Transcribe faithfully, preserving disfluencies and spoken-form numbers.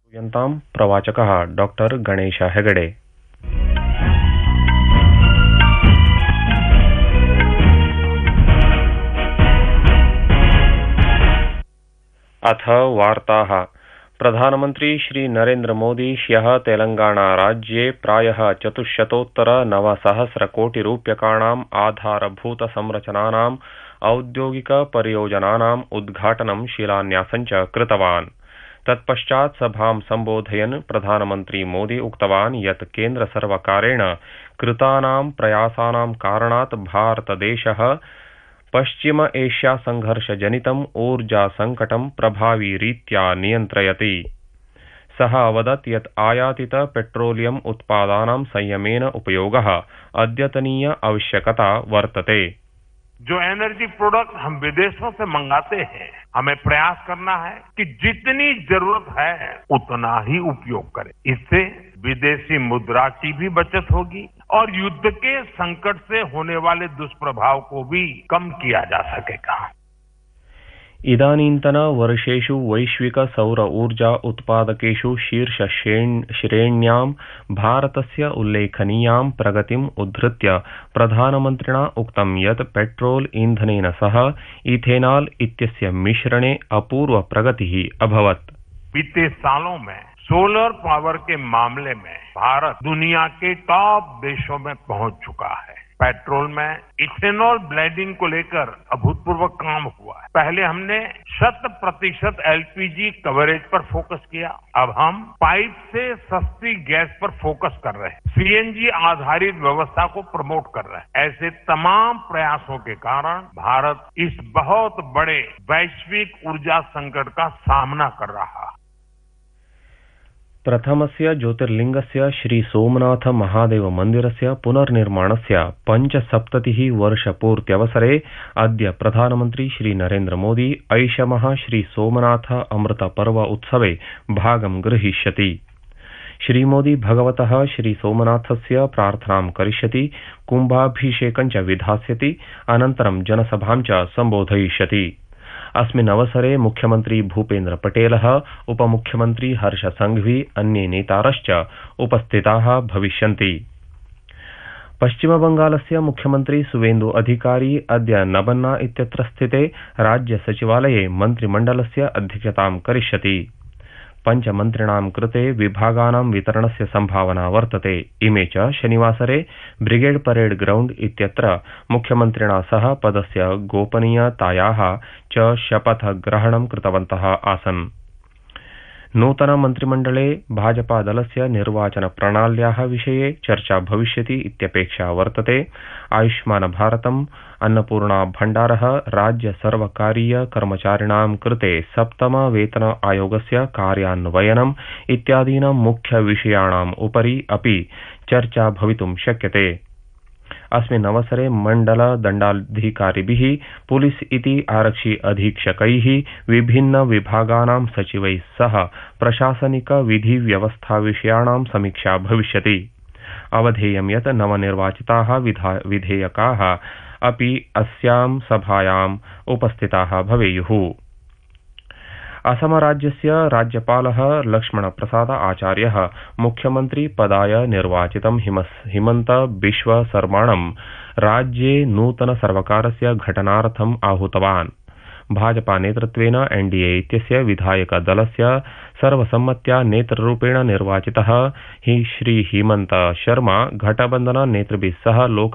यन्तां प्रवाचकः डॉक्टर गणेश हेगडे। अथ वार्ताः। प्रधानमन्त्री श्री नरेन्द्र मोदी ह्यः तेलंगाना राज्ये प्रायः चतुश्शतोत्तर नवसहस्रकोटिरूप्यकाणाम् आधारभूत संरचनानाम् औद्योगिक परियोजनानाम् उद्घाटनं शिलान्यासं च कृतवान्। तत्पश्चात् सभां सम्बोधयन् प्रधानमन्त्री मोदी उक्तवान् यत् केन्द्रसर्वकारेण कृतानां प्रयासानां कारणात् भारतदेशः पश्चिम एशिया संघर्षजनितम् ऊर्जा संकटं प्रभावीरीत्या नियन्त्रयति। सः अवदत् यत् आयातित पेट्रोलियम उत्पादानां संयमेन उपयोगः अद्यतनीय आवश्यकता वर्तते। जो एनर्जी प्रोडक्ट हम विदेशों से मंगाते हैं, हमें प्रयास करना है कि जितनी जरूरत है उतना ही उपयोग करें। इससे विदेशी मुद्रा की भी बचत होगी और युद्ध के संकट से होने वाले दुष्प्रभाव को भी कम किया जा सकेगा। इदानीन्तन वर्षेषु वैश्विक सौर ऊर्जा उत्पादकेषु शीर्ष श्रेण्यां भारतस्य उल्लेखनीयां प्रगतिम् उद्धृत्य प्रधानमन्त्रिणा उक्तं यत् पेट्रोल ईंधनेन सह इथेनॉल इत्यस्य मिश्रणे अपूर्व प्रगतिः अभवत्। बीते सालों में सोलर पावर के मामले में भारत दुनिया के टॉप देशों में पहुंच चुका है। पेट्रोल में इथेनॉल ब्लेंडिंग को लेकर अभूतपूर्व काम हुआ है। पहले हमने शत प्रतिशत एलपीजी कवरेज पर फोकस किया, अब हम पाइप से सस्ती गैस पर फोकस कर रहे हैं। सीएनजी आधारित व्यवस्था को प्रमोट कर रहे हैं। ऐसे तमाम प्रयासों के कारण भारत इस बहुत बड़े वैश्विक ऊर्जा संकट का सामना कर रहा है। प्रथमस्य ज्योतिर्लिंगस्य श्री सोमनाथ महादेव मन्दिरस्य पुनर्निर्माणस्य पञ्चसप्ततिः वर्षपूर्त्यवसरे अद्य प्रधानमन्त्री श्री नरेन्द्र मोदी ऐषमः श्री सोमनाथ अमृत पर्व उत्सवे भागं गृहीष्यति। श्री मोदी भगवतः श्री सोमनाथस्य प्रार्थनां करिष्यति, कुम्भाभिषेकं च विधास्यति, अनन्तरं जनसभां च सम्बोधयिष्यति। अस्मिन् अवसरे मुख्यमंत्री भूपेन्द्र पटेलः, उपमुख्यमंत्री हर्ष संघवी, अन्ये नेतारश्च उपस्थिताः भविष्यन्ति। पश्चिमबंगालस्य मुख्यमंत्री सुवेन्दु अधिकारी अद्य नबन्ना इत्यत्र स्थिते राज्य सचिवालये मन्त्रिमण्डलस्य अध्यक्षतां करिष्यति। पञ्चमन्त्रिणां कृते विभागानां वितरणस्य संभावना वर्तते। इमे च शनिवासरे ब्रिगेड परेड ग्राउंड इत्यत्र मुख्यमन्त्रिणा सह पदस्य गोपनीयतायाः च शपथग्रहणं कृतवन्तः आसन्। नूतन मन्त्रिमण्डले भाजपा दलस्य निर्वाचन प्रणाल्याः विषये चर्चा भविष्यति इत्यपेक्षा वर्तते। आयुष्मान भारतम्, अन्नपूर्णा भण्डारः, राज्य सर्वकारीय कर्मचारिणां कृते सप्तम वेतन आयोगस्य कार्यान्वयनम् इत्यादीनां मुख्य विषयाणाम् उपरि अपि चर्चा भवितुं शक्यते। अस्मिन् अवसरे मण्डल दण्डाधिकारिभिः, पुलिस इति आरक्षि अधीक्षकैः, विभिन्न विभागानां सचिवैः सह प्रशासनिक विधि व्यवस्था विषयाणां समीक्षा भविष्यति। अवधेयं यत् नवनिर्वाचिताः विधेयकाः अपि अस्यां सभायाम् उपस्थिताः भवेयुः। असम राज्यस्य राज्यपालः लक्ष्मण प्रसाद आचार्यः मुख्यमंत्री पदाय निर्वाचितं हिमंत बिश्व शर्माणं राज्ये नूतन सर्वकारस्य घटनार्थम् आहूतवान्। भाजपा नेतृत्वेन एनडीए इत्यस्य विधायक दलस्य सर्वसम्मत्या नेतृरूपेण निर्वाचितः हि श्री हिमंत शर्मा गठबंधन नेतृभिः सह लोक